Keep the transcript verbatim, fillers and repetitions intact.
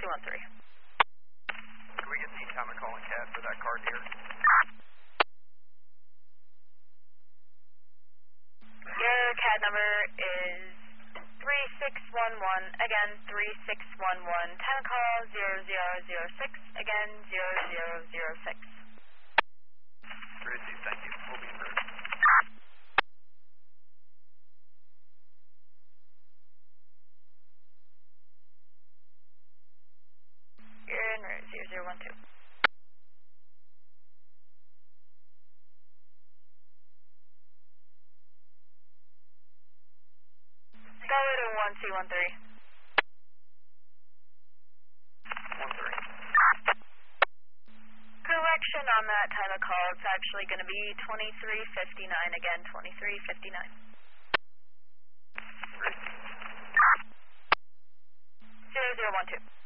one three. Can we get the time of calling cat for that car, dear? Your cat number is three six one one, again, three six one one, time call zero zero zero six, again, zero zero zero six. Received, thank you. We'll be through. You're in route zero zero one two. Skyway to one two one three. one three. Correction on that time of call, it's actually going to be twenty-three fifty-nine, again, twenty-three fifty-nine. Received. zero zero one two.